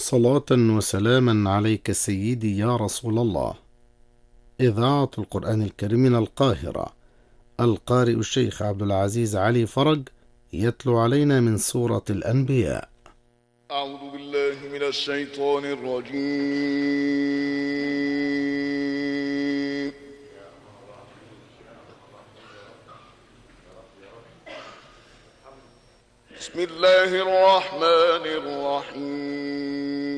صلاة وسلاما عليك سيدي يا رسول الله. إذاعة القرآن الكريم من القاهرة، القارئ الشيخ عبد العزيز علي فرج يتلو علينا من سورة الأنبياء. أعوذ بالله من الشيطان الرجيم. بسم الله الرحمن الرحيم.